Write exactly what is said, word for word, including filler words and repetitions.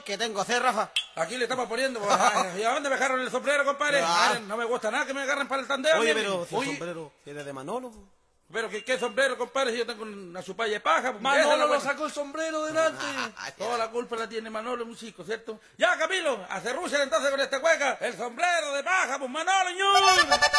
¿Qué tengo que hacer, Rafa? Aquí le estamos poniendo. Pues, ¿y a dónde me agarran el sombrero, compadre? Ah. Ay, no me gusta nada que me agarren para el tandeo. Oye, mire. pero si el Uy, sombrero es de Manolo. pero ¿qué, qué sombrero, compadre? Si yo tengo una chupalla de paja. Pues, Manolo déjala, lo pues. sacó el sombrero delante. Toda la culpa la tiene Manolo, un chico, ¿cierto? Ya, Camilo, a cerrúchale entonces con esta cueca el sombrero de paja, pues Manolo, ñur.